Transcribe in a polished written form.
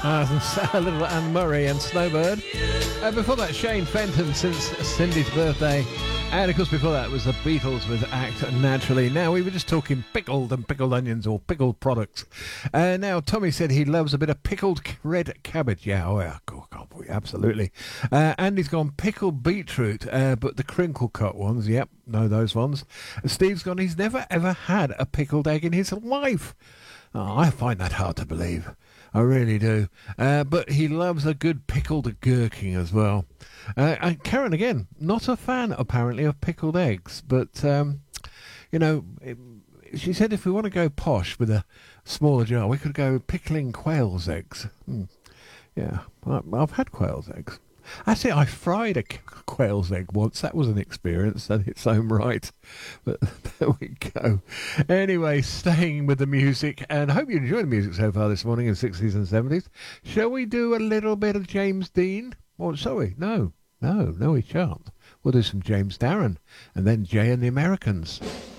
A little Anne Murray and Snowbird. Before that, Shane Fenton, Since Cindy's Birthday. And of course before that was the Beatles with Act Naturally. Now we were just talking pickled and pickled onions or pickled products. Now Tommy said he loves a bit of pickled red cabbage. Yeah, oh yeah, absolutely. Andy's gone pickled beetroot, but the crinkle cut ones. Yep, know those ones. And Steve's gone, he's never ever had a pickled egg in his life. Oh, I find that hard to believe. I really do. But he loves a good pickled gherkin as well. And Karen, again, not a fan, apparently, of pickled eggs. But, she said if we want to go posh with a smaller jar, we could go pickling quail's eggs. Yeah, I've had quail's eggs. Actually, I fried a quail's egg once. That was an experience in its own right. But there we go. Anyway, staying with the music, and I hope you enjoyed the music so far this morning in the 60s and 70s. Shall we do a little bit of James Dean? Or shall we? No, we shan't. We'll do some James Darren, and then Jay and the Americans.